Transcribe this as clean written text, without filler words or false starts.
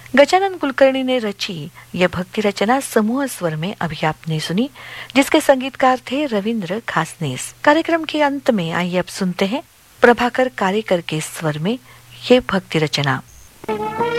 गजानन कुलकर्णी ने रची यह भक्ति रचना समूह स्वर में अभी आपने सुनी, जिसके संगीतकार थे रविंद्र खासनेस। कार्यक्रम के अंत में आइए अब सुनते हैं प्रभाकर कारेकर के स्वर में ये भक्ति रचना।